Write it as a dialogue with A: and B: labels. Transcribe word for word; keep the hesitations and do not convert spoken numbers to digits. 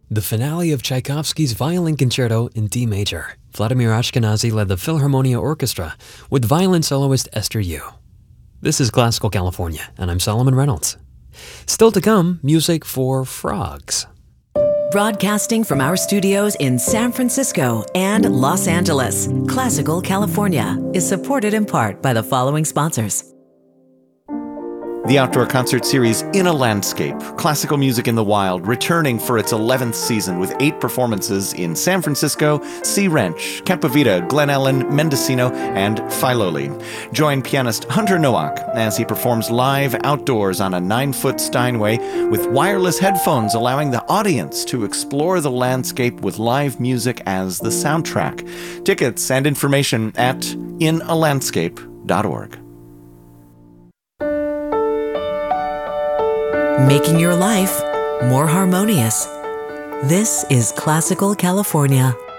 A: the finale of Tchaikovsky's Violin Concerto in D major. Vladimir Ashkenazy led the Philharmonia Orchestra with violin soloist Esther Yu. This is Classical California, and I'm Solomon Reynolds. Still to come, music for frogs.
B: Broadcasting from our studios in San Francisco and Los Angeles, Classical California is supported in part by the following sponsors.
C: The outdoor concert series In a Landscape, Classical Music in the Wild, returning for its eleventh season with eight performances in San Francisco, Sea Ranch, Campovita, Glen Ellen, Mendocino, and Filoli. Join pianist Hunter Nowak as he performs live outdoors on a nine-foot Steinway with wireless headphones, allowing the audience to explore the landscape with live music as the soundtrack. Tickets and information at in a landscape dot org.
B: Making your life more harmonious. This is Classical California.